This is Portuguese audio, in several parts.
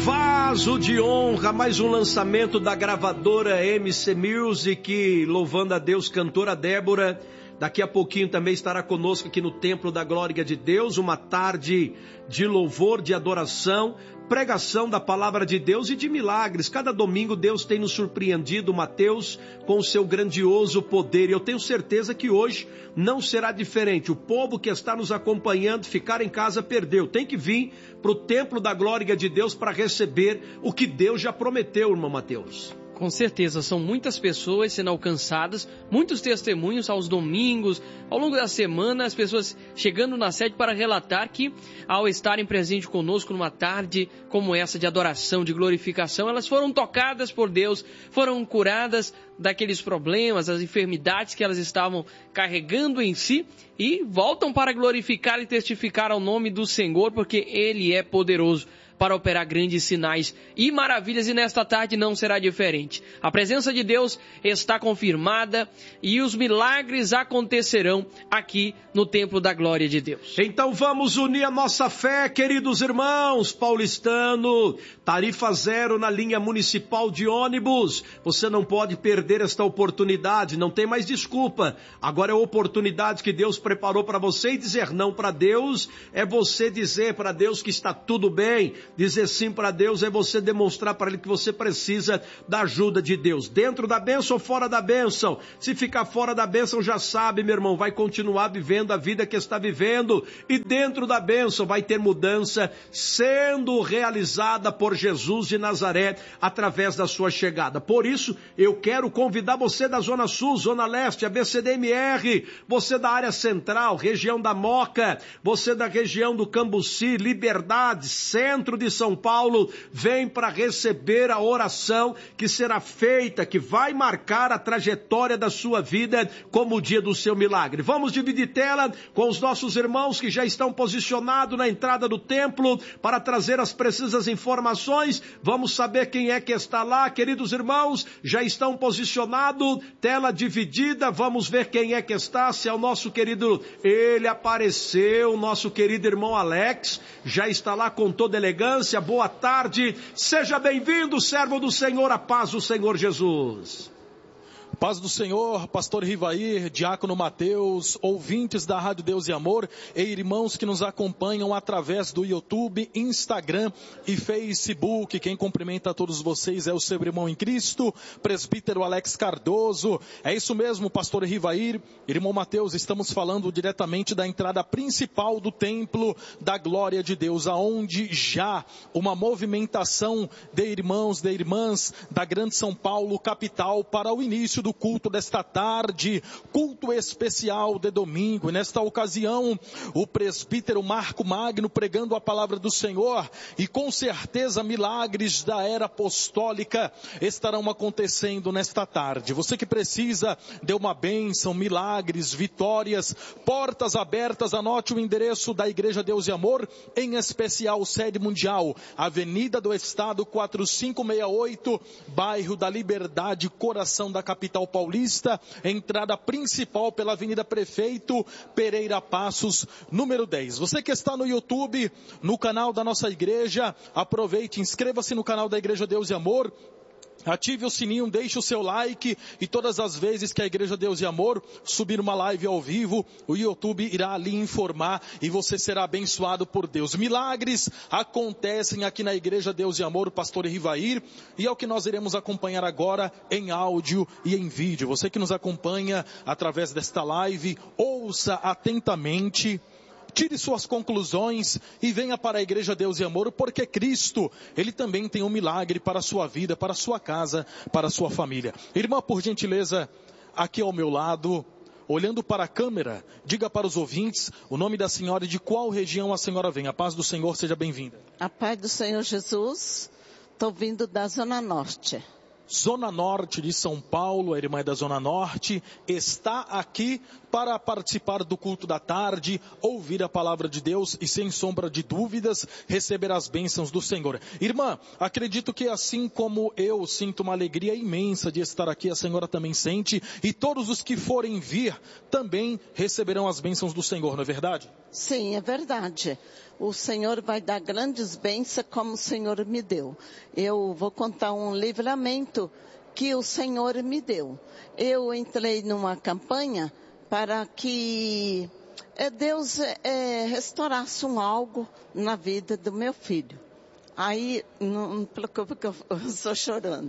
Vaso de honra, mais um lançamento da gravadora MC Music, louvando a Deus, cantora Débora. Daqui a pouquinho também estará conosco aqui no Templo da Glória de Deus, uma tarde de louvor, de adoração, pregação da palavra de Deus e de milagres. Cada domingo Deus tem nos surpreendido, Mateus, com o seu grandioso poder. E eu tenho certeza que hoje não será diferente. O povo que está nos acompanhando, ficar em casa, perdeu. Tem que vir para o Templo da Glória de Deus para receber o que Deus já prometeu, irmão Mateus. Com certeza, são muitas pessoas sendo alcançadas, muitos testemunhos aos domingos, ao longo da semana, as pessoas chegando na sede para relatar que, ao estarem presentes conosco numa tarde como essa de adoração, de glorificação, elas foram tocadas por Deus, foram curadas daqueles problemas, as enfermidades que elas estavam carregando em si e voltam para glorificar e testificar ao nome do Senhor, porque Ele é poderoso para operar grandes sinais e maravilhas, e nesta tarde não será diferente. A presença de Deus está confirmada e os milagres acontecerão aqui no Templo da Glória de Deus. Então vamos unir a nossa fé, queridos irmãos. Paulistano, tarifa zero na linha municipal de ônibus. Você não pode perder esta oportunidade, não tem mais desculpa. Agora é a oportunidade que Deus preparou para você, e dizer não para Deus é você dizer para Deus que está tudo bem. Dizer sim para Deus é você demonstrar para Ele que você precisa da ajuda de Deus. Dentro da bênção ou fora da bênção? Se ficar fora da bênção, já sabe, meu irmão, vai continuar vivendo a vida que está vivendo. E dentro da bênção vai ter mudança sendo realizada por Jesus de Nazaré através da sua chegada. Por isso, eu quero convidar você da Zona Sul, Zona Leste, ABCDMR, você da área central, região da Moca, você da região do Cambuci, Liberdade, Centro de São Paulo, vem para receber a oração que será feita, que vai marcar a trajetória da sua vida como o dia do seu milagre. Vamos dividir tela com os nossos irmãos que já estão posicionados na entrada do templo para trazer as precisas informações. Vamos saber quem é que está lá, queridos irmãos, já estão posicionados, tela dividida, vamos ver quem é que está, se é o nosso querido, ele apareceu, o nosso querido irmão Alex, já está lá com toda elegância. Boa tarde, seja bem-vindo, servo do Senhor, a paz do Senhor Jesus. Paz do Senhor, pastor Rivair, diácono Mateus, ouvintes da Rádio Deus e Amor e irmãos que nos acompanham através do YouTube, Instagram e Facebook. Quem cumprimenta a todos vocês é o seu irmão em Cristo, presbítero Alex Cardoso. É isso mesmo, pastor Rivair, irmão Mateus, estamos falando diretamente da entrada principal do Templo da Glória de Deus, aonde já uma movimentação de irmãos, de irmãs da Grande São Paulo, capital, para o início do culto desta tarde, culto especial de domingo. E nesta ocasião, o presbítero Marco Magno pregando a palavra do Senhor, e com certeza milagres da era apostólica estarão acontecendo nesta tarde. Você que precisa de uma bênção, milagres, vitórias, portas abertas, anote o endereço da Igreja Deus e Amor, em especial sede mundial, Avenida do Estado 4568, bairro da Liberdade, coração da capital paulista, entrada principal pela Avenida Prefeito Pereira Passos, número 10. Você que está no YouTube, no canal da nossa igreja, aproveite, inscreva-se no canal da Igreja Deus e Amor, ative o sininho, deixe o seu like, e todas as vezes que a Igreja Deus e Amor subir uma live ao vivo, o YouTube irá lhe informar e você será abençoado por Deus. Milagres acontecem aqui na Igreja Deus e Amor, pastor Rivair, e é o que nós iremos acompanhar agora em áudio e em vídeo. Você que nos acompanha através desta live, ouça atentamente, tire suas conclusões e venha para a Igreja Deus e Amor, porque Cristo, Ele também tem um milagre para a sua vida, para a sua casa, para a sua família. Irmã, por gentileza, aqui ao meu lado, olhando para a câmera, diga para os ouvintes o nome da senhora e de qual região a senhora vem. A paz do Senhor, seja bem-vinda. A paz do Senhor Jesus, estou vindo da Zona Norte. Zona Norte de São Paulo, a irmã é da Zona Norte, está aqui para participar do culto da tarde, ouvir a palavra de Deus e, sem sombra de dúvidas, receber as bênçãos do Senhor. Irmã, acredito que assim como eu sinto uma alegria imensa de estar aqui, a senhora também sente, e todos os que forem vir também receberão as bênçãos do Senhor, não é verdade? Sim, é verdade. o Senhor vai dar grandes bênçãos como o Senhor me deu. Eu vou contar um livramento que o Senhor me deu. Eu entrei numa campanha para que Deus restaurasse algo na vida do meu filho. Aí, não me preocupe que eu estou chorando.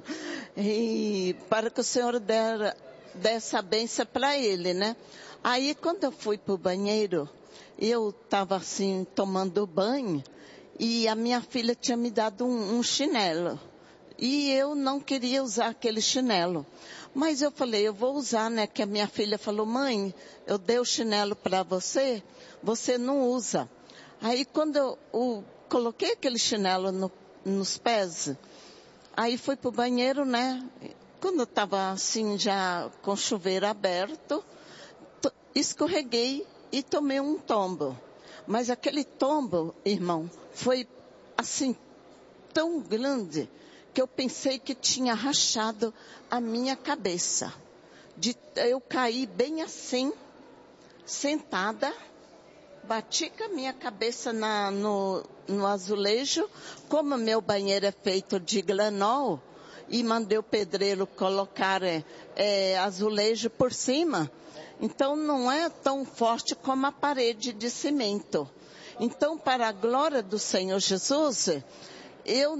E para que o Senhor desse essa bênção para ele, né? Aí, quando eu fui para o banheiro, eu estava assim, tomando banho, e a minha filha tinha me dado um chinelo. E eu não queria usar aquele chinelo. Mas eu falei, eu vou usar, né? Que a minha filha falou, mãe, eu dei o chinelo para você, você não usa. Aí, quando eu coloquei aquele chinelo nos pés, aí fui pro banheiro, né? Quando eu estava assim, já com o chuveiro aberto, escorreguei e tomei um tombo. Mas aquele tombo, irmão, foi assim, tão grande, que eu pensei que tinha rachado a minha cabeça. Eu caí bem assim, sentada, bati com a minha cabeça no azulejo, como meu banheiro é feito de granol, e mandei o pedreiro colocar azulejo por cima. Então não é tão forte como a parede de cimento. Então, para a glória do Senhor Jesus, eu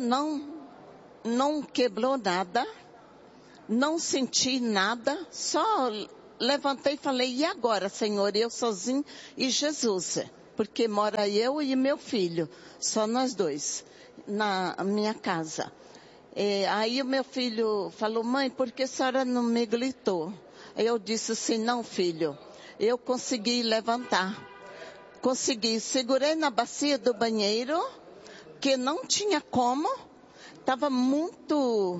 não quebrou nada, não senti nada, só levantei e falei, e agora, Senhor, eu sozinho e Jesus? Porque mora eu e meu filho, só nós dois, na minha casa. Aí o meu filho falou, mãe, por que a senhora não me gritou? Eu disse assim, não, filho, eu consegui levantar. Consegui, segurei na bacia do banheiro, que não tinha como, estava muito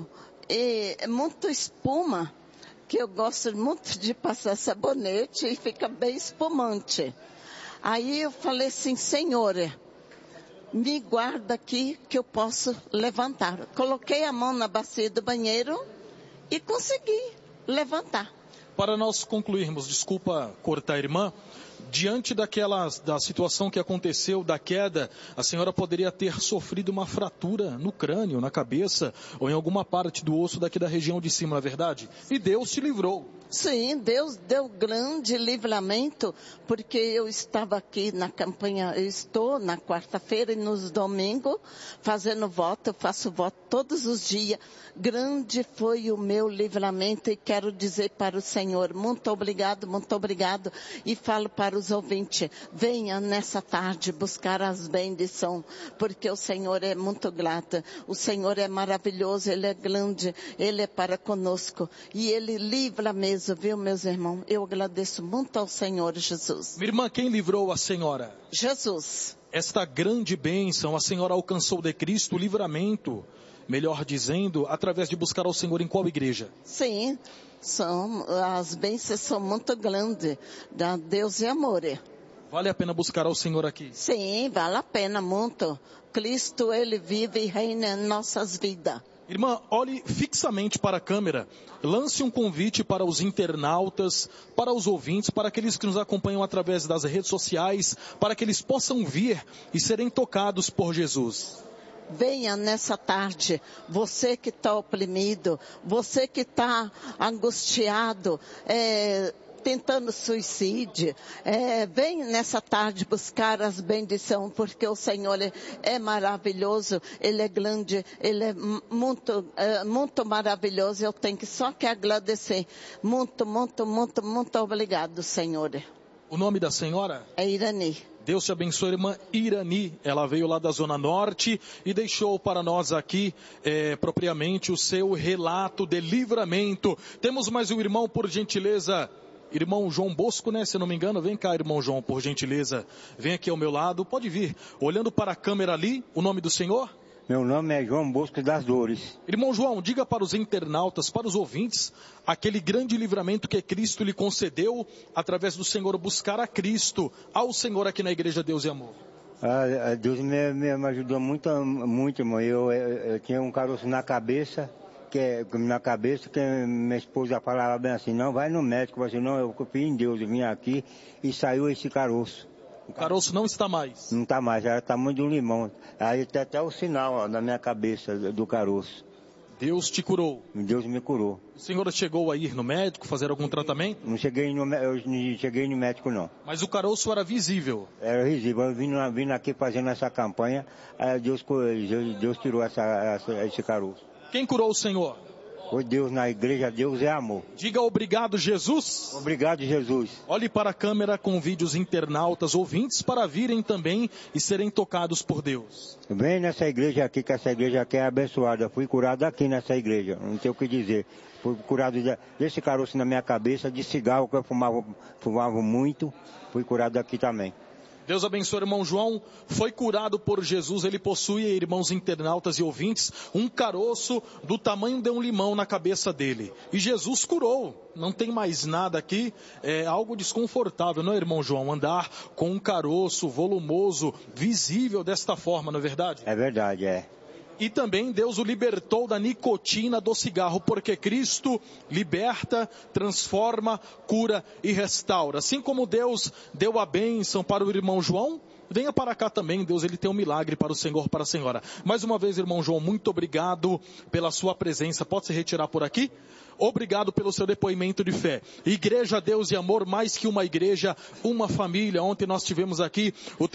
espuma, que eu gosto muito de passar sabonete e fica bem espumante. Aí eu falei assim, Senhor, me guarda aqui que eu posso levantar. Coloquei a mão na bacia do banheiro e consegui levantar. Para nós concluirmos, desculpa cortar a irmã, diante da situação que aconteceu, da queda, a senhora poderia ter sofrido uma fratura no crânio, na cabeça, ou em alguma parte do osso daqui da região de cima, não é verdade? E Deus te livrou. Sim, Deus deu grande livramento, porque eu estava aqui na campanha, eu estou na quarta-feira e nos domingos fazendo voto, eu faço voto todos os dias. Grande foi o meu livramento e quero dizer para o Senhor, muito obrigado, e falo para os ouvintes, venha nessa tarde buscar as bênçãos, porque o Senhor é muito grato, o Senhor é maravilhoso, Ele é grande, Ele é para conosco, e Ele livra mesmo. Viu, meus irmãos? Eu agradeço muito ao Senhor Jesus. Minha irmã, quem livrou a senhora? Jesus. Esta grande bênção, a senhora alcançou de Cristo o livramento, melhor dizendo, através de buscar ao Senhor em qual igreja? Sim, as bênçãos são muito grandes, da Deus e amor. Vale a pena buscar ao Senhor aqui? Sim, vale a pena muito. Cristo, Ele vive e reina em nossas vidas. Irmã, olhe fixamente para a câmera, lance um convite para os internautas, para os ouvintes, para aqueles que nos acompanham através das redes sociais, para que eles possam vir e serem tocados por Jesus. Venha nessa tarde, você que está oprimido, você que está angustiado, tentando suicídio, vem nessa tarde buscar as bendições, porque o Senhor é maravilhoso, Ele é grande, Ele é muito maravilhoso, eu tenho só que agradecer, muito obrigado, Senhor. O nome da senhora? É Irani. Deus te abençoe, irmã Irani. Ela veio lá da Zona Norte e deixou para nós aqui, propriamente, o seu relato de livramento. Temos mais um irmão, por gentileza. Irmão João Bosco, né? Se não me engano, vem cá, irmão João, por gentileza. Vem aqui ao meu lado, pode vir. Olhando para a câmera ali, o nome do senhor? Meu nome é João Bosco das Dores. Irmão João, diga para os internautas, para os ouvintes, aquele grande livramento que Cristo lhe concedeu, através do Senhor buscar a Cristo, ao Senhor aqui na Igreja Deus e Amor. Deus me ajudou muito, irmão. Eu tinha um caroço na cabeça, que minha esposa falava bem assim, não, vai no médico. Eu falei assim, não, eu confio em Deus, eu vim aqui e saiu esse caroço. O caroço não está mais? Não está mais, era tamanho de um limão. Aí tem até o sinal, ó, na minha cabeça do caroço. Deus te curou? Deus me curou. O senhor chegou a ir no médico, fazer algum tratamento? Eu não cheguei no médico, não. Mas o caroço era visível? Era visível. Eu vim aqui fazendo essa campanha, aí Deus tirou esse caroço. Quem curou o senhor? Foi Deus na igreja, Deus é amor. Diga obrigado, Jesus. Obrigado, Jesus. Olhe para a câmera, convide os internautas, ouvintes, para virem também e serem tocados por Deus. Vem nessa igreja aqui, que essa igreja aqui é abençoada. Fui curado aqui nessa igreja, não tenho o que dizer. Fui curado desse caroço na minha cabeça, de cigarro que eu fumava muito. Fui curado aqui também. Deus abençoe o irmão João, foi curado por Jesus, ele possui, irmãos internautas e ouvintes, um caroço do tamanho de um limão na cabeça dele. E Jesus curou, não tem mais nada aqui, é algo desconfortável, não é, irmão João? Andar com um caroço volumoso, visível desta forma, não é verdade? É verdade, é. E também Deus o libertou da nicotina do cigarro, porque Cristo liberta, transforma, cura e restaura. Assim como Deus deu a bênção para o irmão João, venha para cá também, Deus, ele tem um milagre para o Senhor, para a senhora. Mais uma vez, irmão João, muito obrigado pela sua presença. Pode se retirar por aqui? Obrigado pelo seu depoimento de fé. Igreja Deus e Amor, mais que uma igreja, uma família. Ontem nós tivemos aqui o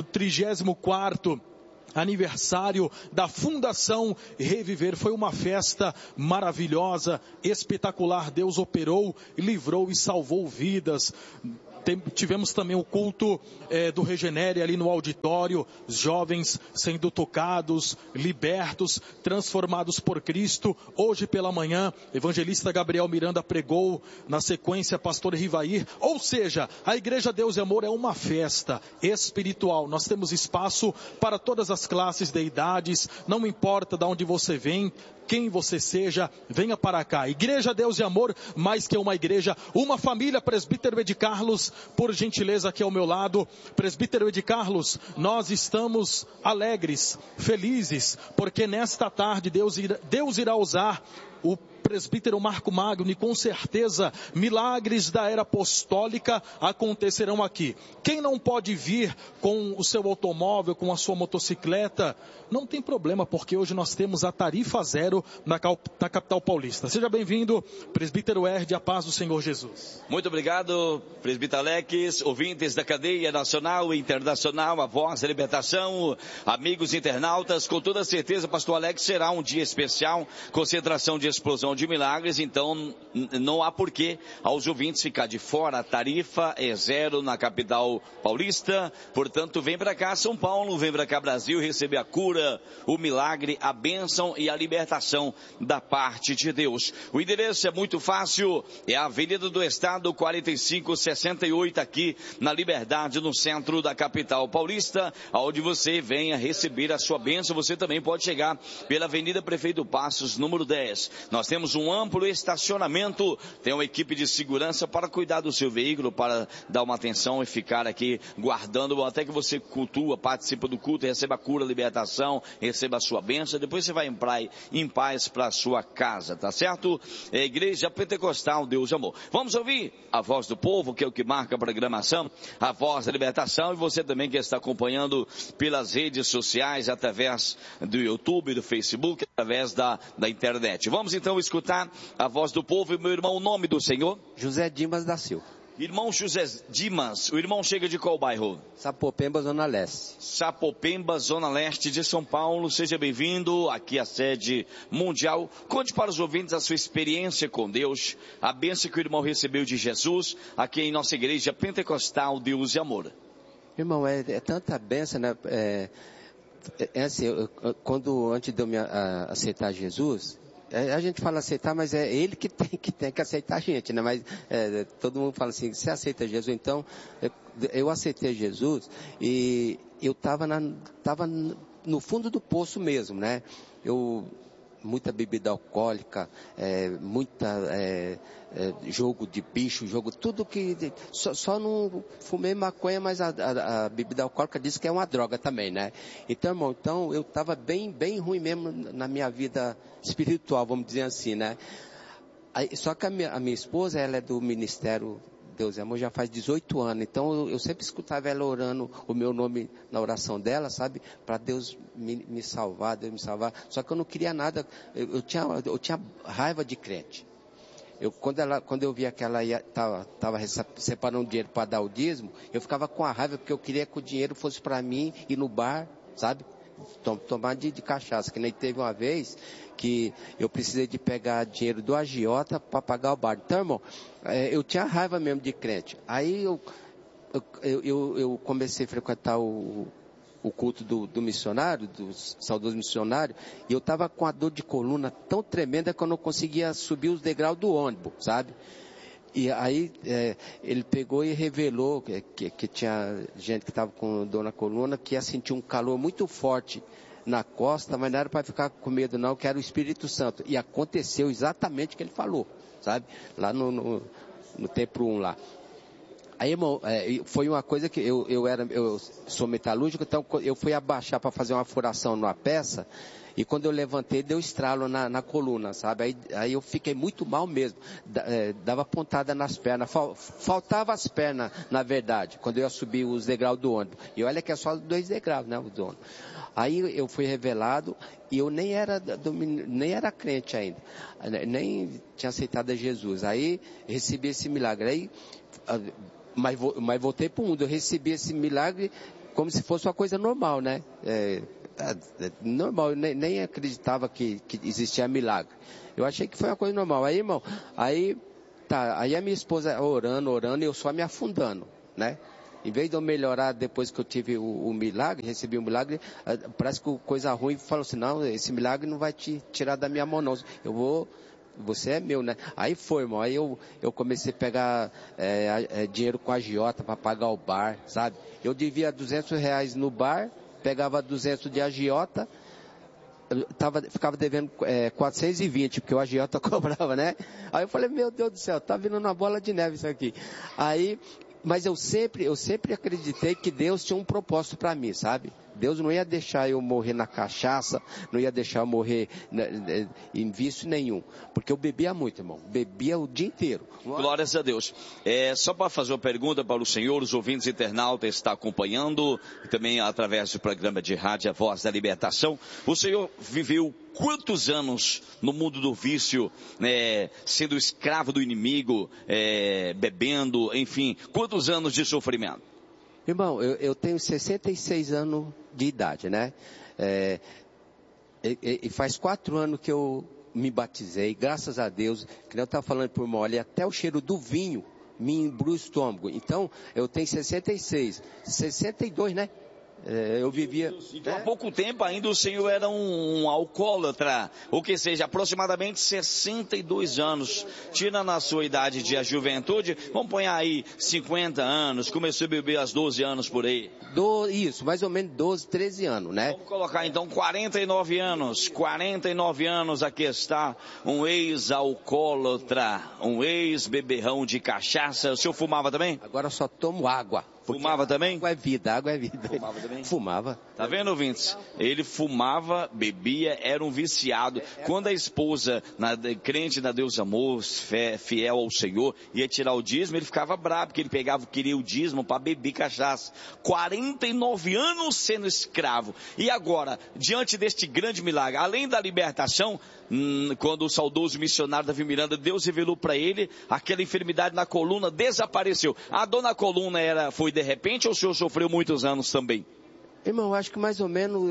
34º aniversário da Fundação Reviver. Foi uma festa maravilhosa, espetacular. Deus operou, livrou e salvou vidas. Tivemos também o culto do Regenere ali no auditório, os jovens sendo tocados, libertos, transformados por Cristo. Hoje pela manhã, evangelista Gabriel Miranda pregou, na sequência pastor Rivair. Ou seja, a Igreja Deus e Amor é uma festa espiritual. Nós temos espaço para todas as classes de idades, não importa de onde você vem, quem você seja, venha para cá. Igreja Deus e Amor, mais que uma igreja, uma família. Presbítero Ed Carlos, por gentileza, aqui ao meu lado. Presbítero Ed Carlos, nós estamos alegres, felizes, porque nesta tarde Deus irá usar o presbítero Marco Magno, e com certeza milagres da era apostólica acontecerão aqui. Quem não pode vir com o seu automóvel, com a sua motocicleta, não tem problema, porque hoje nós temos a tarifa zero na capital paulista. Seja bem-vindo, presbítero Erd, a paz do Senhor Jesus. Muito obrigado, presbítero Alex, ouvintes da cadeia nacional e internacional, a Voz da Libertação, amigos internautas. Com toda certeza, pastor Alex, será um dia especial, concentração de explosão de milagres, então não há porquê aos ouvintes ficar de fora. A tarifa é zero na capital paulista, portanto vem para cá São Paulo, vem para cá Brasil, receber a cura, o milagre, a bênção e a libertação da parte de Deus. O endereço é muito fácil, é a Avenida do Estado 4568, aqui na Liberdade, no centro da capital paulista, onde você venha receber a sua bênção. Você também pode chegar pela Avenida Prefeito Passos, número 10. Nós temos um amplo estacionamento, tem uma equipe de segurança para cuidar do seu veículo, para dar uma atenção e ficar aqui guardando, até que você cultua, participa do culto, receba a cura, a libertação, receba a sua bênção, depois você vai em paz para a sua casa, tá certo? É a Igreja Pentecostal Deus e Amor. Vamos ouvir a voz do povo, que é o que marca a programação, a Voz da Libertação, e você também que está acompanhando pelas redes sociais, através do YouTube, do Facebook, através da internet. Vamos então escutar a voz do povo. E meu irmão, o nome do Senhor? José Dimas da Silva. Irmão José Dimas, o irmão chega de qual bairro? Sapopemba, Zona Leste. Sapopemba, Zona Leste de São Paulo. Seja bem-vindo aqui à sede mundial. Conte para os ouvintes a sua experiência com Deus, a bênção que o irmão recebeu de Jesus, aqui em nossa Igreja Pentecostal Deus e Amor. Irmão, é tanta bênção, né? Assim, antes de eu me aceitar Jesus, a gente fala aceitar, mas é ele que tem que aceitar a gente, né? Mas todo mundo fala assim, você aceita Jesus? Então, eu aceitei Jesus e eu tava no fundo do poço mesmo, né? Muita bebida alcoólica, jogo de bicho, tudo que... Só não fumei maconha, mas a bebida alcoólica diz que é uma droga também, né? Então, irmão, eu estava bem ruim mesmo na minha vida espiritual, vamos dizer assim, né? Só que a minha esposa, ela é do Ministério Deus e Amor já faz 18 anos, então eu sempre escutava ela orando o meu nome na oração dela, sabe? Para Deus me salvar, Deus me salvar. Só que eu não queria nada, eu tinha raiva de crente. Quando eu via que ela estava separando dinheiro para dar o dízimo, eu ficava com a raiva porque eu queria que o dinheiro fosse para mim ir no bar, sabe? Tomar de cachaça, que nem teve uma vez que eu precisei de pegar dinheiro do agiota para pagar o bar. Então, irmão, eu tinha raiva mesmo de crente. Aí eu comecei a frequentar o culto do missionário, do saudoso missionário, e eu estava com a dor de coluna tão tremenda que eu não conseguia subir os degraus do ônibus, sabe? E aí ele pegou e revelou que tinha gente que estava com dor na coluna, que ia sentir um calor muito forte na costa, mas não era para ficar com medo não, que era o Espírito Santo. E aconteceu exatamente o que ele falou, sabe? Lá no Templo 1 lá. Aí, irmão, foi uma coisa que eu sou metalúrgico, então eu fui abaixar para fazer uma furação numa peça, e quando eu levantei, deu estralo na coluna, sabe? Aí eu fiquei muito mal mesmo, dava pontada nas pernas, faltava as pernas, na verdade, quando eu ia subir os degraus do ônibus. E olha que é só 2 degraus, né, o do ônibus. Aí eu fui revelado, e eu nem era crente ainda, nem tinha aceitado a Jesus. Aí recebi esse milagre, aí... Mas voltei para o mundo, eu recebi esse milagre como se fosse uma coisa normal, né? Normal, eu nem acreditava que existia milagre. Eu achei que foi uma coisa normal. Aí, irmão, aí a minha esposa orando, e eu só me afundando, né? Em vez de eu melhorar depois que eu tive o milagre, recebi o milagre, parece que coisa ruim falou assim, não, esse milagre não vai te tirar da minha mão, não. Você é meu, né? Aí foi, irmão. Aí eu comecei a pegar dinheiro com a agiota para pagar o bar, sabe? Eu devia R$200 no bar, pegava 200 de agiota, ficava devendo 420, porque o agiota cobrava, né? Aí eu falei, meu Deus do céu, tá vindo uma bola de neve isso aqui. Mas eu sempre acreditei que Deus tinha um propósito para mim, sabe? Deus não ia deixar eu morrer na cachaça, não ia deixar eu morrer em vício nenhum. Porque eu bebia muito, irmão. Bebia o dia inteiro. Glórias a Deus. Só para fazer uma pergunta para o senhor, os ouvintes internautas estão acompanhando, e também através do programa de rádio A Voz da Libertação. O senhor viveu quantos anos no mundo do vício, sendo escravo do inimigo, bebendo, enfim, quantos anos de sofrimento? Irmão, eu tenho 66 anos de idade, né? E faz 4 anos que eu me batizei, graças a Deus, que eu estava falando por irmão, olha, até o cheiro do vinho me embrulha o estômago. Então, eu tenho 62, né? Eu vivia... Então, há pouco tempo ainda o senhor era um alcoólatra, ou que seja, aproximadamente 62 anos. Tira na sua idade de juventude, vamos pôr aí 50 anos, começou a beber aos 12 anos por aí. Isso, mais ou menos 12, 13 anos, né? Vamos colocar então 49 anos. 49 anos, aqui está um ex-alcoólatra, um ex-beberrão de cachaça. O senhor fumava também? Agora eu só tomo água. Fumava também? Água é vida, água é vida. Fumava também? Fumava. Tá vendo, ouvintes? Ele fumava, bebia, era um viciado. Quando a esposa, crente na Deus Amor, fiel ao Senhor, ia tirar o dízimo, ele ficava bravo, porque ele queria o dízimo para beber cachaça. 49 anos sendo escravo. E agora, diante deste grande milagre, além da libertação, quando o saudoso missionário Davi Miranda, Deus revelou para ele, aquela enfermidade na coluna desapareceu. A dor na coluna foi de repente, ou o senhor sofreu muitos anos também? Irmão, acho que mais ou menos,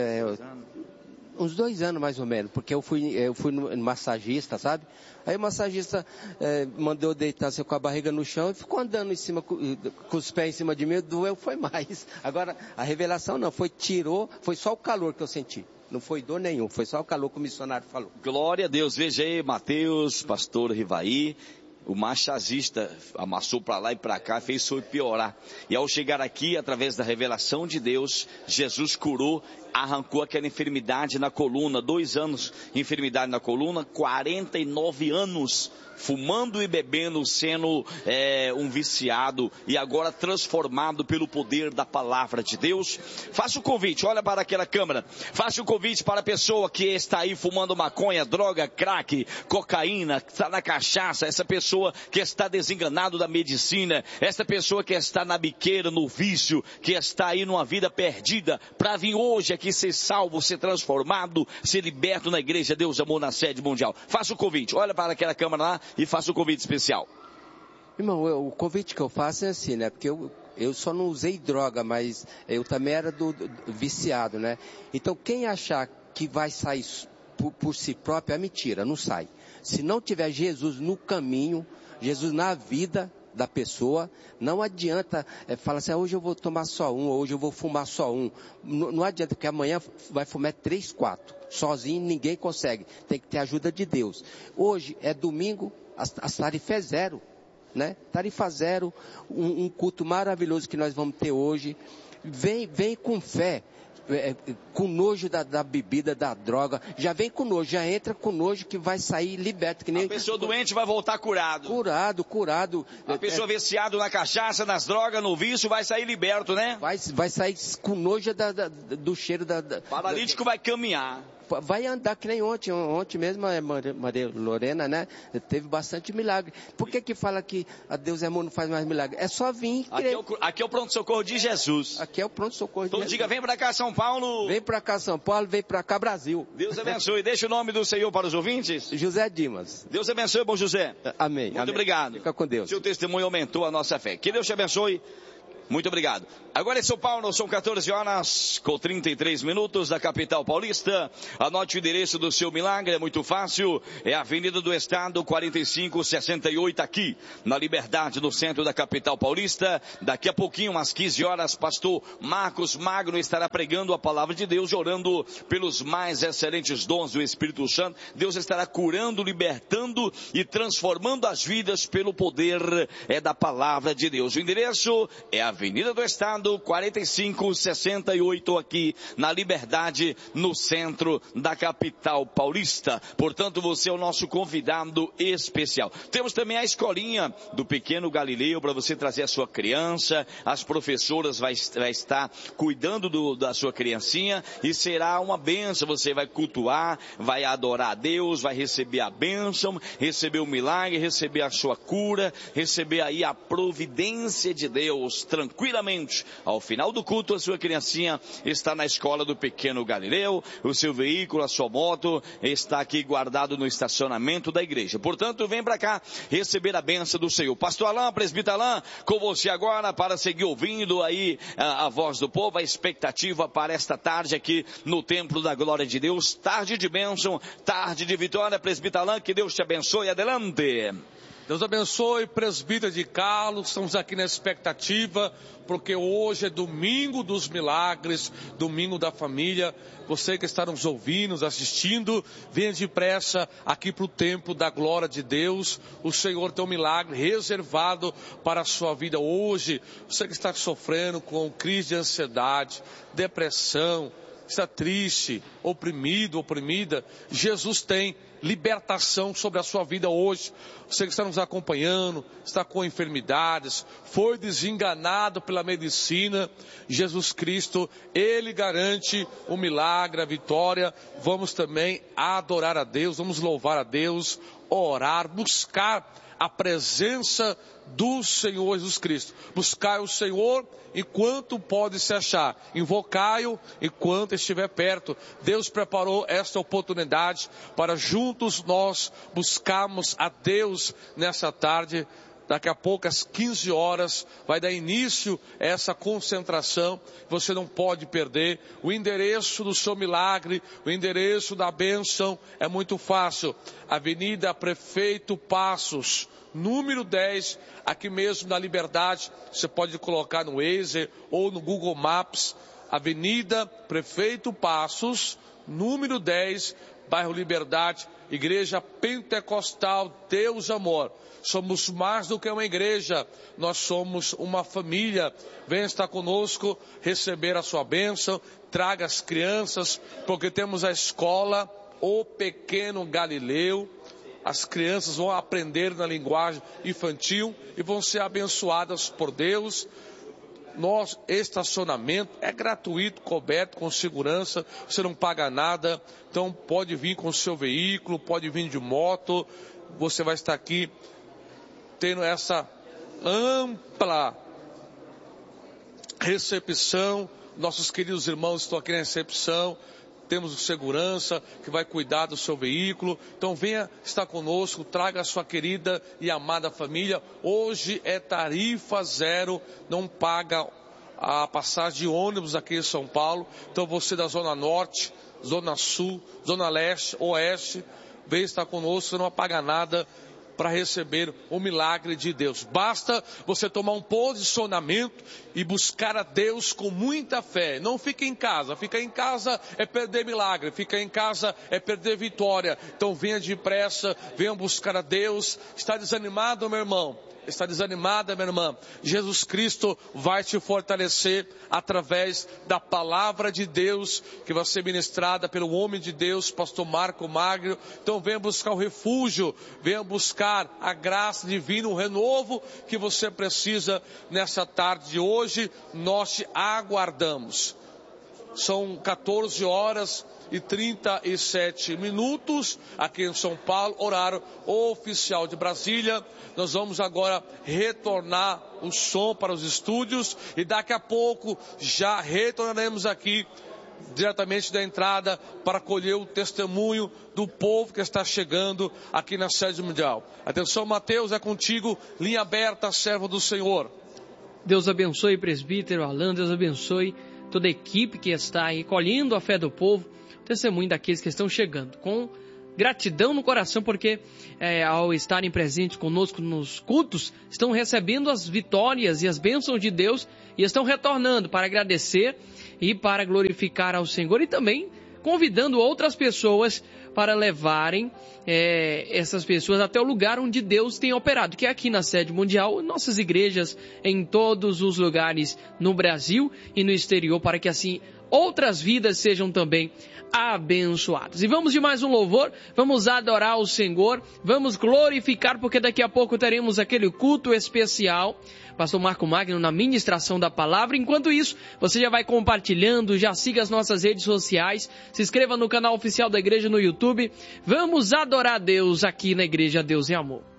uns 2 anos mais ou menos, porque eu fui no massagista, sabe? Aí o massagista mandou eu deitar assim, com a barriga no chão e ficou andando em cima, com os pés em cima de mim, doeu, foi mais. Agora, a revelação não, foi só o calor que eu senti. Não foi dor nenhum, foi só o calor que o missionário falou. Glória a Deus, veja aí, Mateus, pastor Rivaí. O massagista amassou para lá e para cá, fez isso piorar. E ao chegar aqui, através da revelação de Deus, Jesus curou, arrancou aquela enfermidade na coluna. 2 anos de enfermidade na coluna, 49 anos fumando e bebendo, sendo um viciado, e agora transformado pelo poder da palavra de Deus. Faça o convite, olha para aquela câmera, faça o convite para a pessoa que está aí fumando maconha, droga, crack, cocaína, está na cachaça. Essa pessoa pessoa que está desenganado da medicina, esta pessoa que está na biqueira, no vício, que está aí numa vida perdida, para vir hoje aqui ser salvo, ser transformado, ser liberto na igreja Deus Amor na sede mundial. Faça o convite, olha para aquela câmera lá e faça o convite especial. Irmão, o convite que eu faço é assim, né? Porque eu só não usei droga, mas eu também era do viciado, né? Então quem achar que vai sair por si próprio é mentira, não sai. Se não tiver Jesus no caminho, Jesus na vida da pessoa, não adianta falar assim, hoje eu vou tomar só um, hoje eu vou fumar só um. Não adianta, porque amanhã vai fumar 3, 4. Sozinho ninguém consegue, tem que ter a ajuda de Deus. Hoje é domingo, a tarifa é 0. Né? Tarifa 0, um culto maravilhoso que nós vamos ter hoje. Vem com fé, com nojo da bebida, da droga. Já vem com nojo, já entra com nojo que vai sair liberto. Que nem... A pessoa doente vai voltar curado. Curado. A pessoa viciada na cachaça, nas drogas, no vício, vai sair liberto, né? Vai sair com nojo do cheiro Paralítico vai caminhar. Vai andar que nem ontem mesmo, a Maria Lorena, né? Teve bastante milagre. Por que fala que a Deus é amor, não faz mais milagre? É só vir e crer. Aqui é o pronto-socorro de Jesus. Aqui é o pronto-socorro de Jesus. Então diga, vem pra cá São Paulo. Vem pra cá São Paulo, vem pra cá Brasil. Deus abençoe. Deixa o nome do Senhor para os ouvintes. José Dimas. Deus abençoe, bom José. Amém. Muito obrigado. Fica com Deus. Seu testemunho aumentou a nossa fé. Que Deus te abençoe. Muito obrigado. Agora em São Paulo, são 14 horas com 33 minutos da capital paulista. Anote o endereço do seu milagre, é muito fácil. É a Avenida do Estado, 4568, aqui na Liberdade, no centro da capital paulista. Daqui a pouquinho, às 15 horas, pastor Marcos Magno estará pregando a palavra de Deus, orando pelos mais excelentes dons do Espírito Santo. Deus estará curando, libertando e transformando as vidas pelo poder da palavra de Deus. O endereço é a Avenida do Estado, 4568, aqui na Liberdade, no centro da capital paulista. Portanto, você é o nosso convidado especial. Temos também a escolinha do Pequeno Galileu, para você trazer a sua criança. As professoras vai estar cuidando da sua criancinha e será uma bênção. Você vai cultuar, vai adorar a Deus, vai receber a bênção, receber o milagre, receber a sua cura, receber aí a providência de Deus, tranquilamente. Ao final do culto, a sua criancinha está na escola do Pequeno Galileu, o seu veículo, a sua moto, está aqui guardado no estacionamento da igreja. Portanto, vem para cá receber a bênção do Senhor. Pastor Alain, presbítero Alain, com você agora para seguir ouvindo aí a voz do povo, a expectativa para esta tarde aqui no Templo da Glória de Deus. Tarde de bênção, tarde de vitória, presbítero Alain, que Deus te abençoe. Adelante. Deus abençoe, presbítero de Carlos, estamos aqui na expectativa, porque hoje é domingo dos milagres, domingo da família. Você que está nos ouvindo, nos assistindo, venha depressa aqui para o templo da glória de Deus. O Senhor tem um milagre reservado para a sua vida hoje. Você que está sofrendo com crise de ansiedade, depressão, está triste, oprimido, oprimida, Jesus tem libertação sobre a sua vida hoje. Você que está nos acompanhando, está com enfermidades, foi desenganado pela medicina, Jesus Cristo, Ele garante o milagre, a vitória. Vamos também adorar a Deus, vamos louvar a Deus, orar, buscar a presença do Senhor Jesus Cristo. Buscai o Senhor enquanto pode se achar. Invocai-o enquanto estiver perto. Deus preparou esta oportunidade para juntos nós buscarmos a Deus nessa tarde. Daqui a pouco, às 15 horas, vai dar início a essa concentração. Você não pode perder. O endereço do seu milagre, o endereço da bênção é muito fácil. Avenida Prefeito Passos, número 10, aqui mesmo na Liberdade. Você pode colocar no Waze ou no Google Maps. Avenida Prefeito Passos, número 10, bairro Liberdade, Igreja Pentecostal Deus Amor. Somos mais do que uma igreja, nós somos uma família. Venha estar conosco, receber a sua bênção, traga as crianças, porque temos a escola, o Pequeno Galileu. As crianças vão aprender na linguagem infantil e vão ser abençoadas por Deus. Nosso estacionamento é gratuito, coberto, com segurança, você não paga nada. Então pode vir com o seu veículo, pode vir de moto, você vai estar aqui tendo essa ampla recepção. Nossos queridos irmãos estão aqui na recepção. Temos o segurança que vai cuidar do seu veículo. Então venha estar conosco, traga a sua querida e amada família. Hoje é tarifa zero, não paga a passagem de ônibus aqui em São Paulo. Então você da Zona Norte, Zona Sul, Zona Leste, Oeste, venha estar conosco, você não vai pagar nada para receber o milagre de Deus. Basta você tomar um posicionamento e buscar a Deus com muita fé. Não fique em casa. Ficar em casa é perder milagre. Ficar em casa é perder vitória. Então venha depressa, venha buscar a Deus. Está desanimado, meu irmão? Está desanimada, minha irmã? Jesus Cristo vai te fortalecer através da palavra de Deus que vai ser ministrada pelo homem de Deus, pastor Marco Magro. Então venha buscar o refúgio, venha buscar a graça divina, o renovo que você precisa nessa tarde de hoje. Nós te aguardamos. São 14 horas e 37 minutos aqui em São Paulo, horário oficial de Brasília. Nós vamos agora retornar o som para os estúdios e daqui a pouco já retornaremos aqui diretamente da entrada para colher o testemunho do povo que está chegando aqui na sede mundial. Atenção, Mateus, é contigo, linha aberta, servo do Senhor. Deus abençoe, presbítero Alan, Deus abençoe toda a equipe que está aí colhendo a fé do povo, testemunho daqueles que estão chegando, com gratidão no coração, porque ao estarem presentes conosco nos cultos, estão recebendo as vitórias e as bênçãos de Deus e estão retornando para agradecer e para glorificar ao Senhor e também convidando outras pessoas para levarem essas pessoas até o lugar onde Deus tem operado, que é aqui na sede mundial, nossas igrejas em todos os lugares no Brasil e no exterior, para que assim outras vidas sejam também abençoadas. E vamos de mais um louvor, vamos adorar o Senhor, vamos glorificar, porque daqui a pouco teremos aquele culto especial, pastor Marco Magno na ministração da palavra. Enquanto isso, você já vai compartilhando, já siga as nossas redes sociais, se inscreva no canal oficial da igreja no YouTube. Vamos adorar a Deus aqui na Igreja Deus em Amor.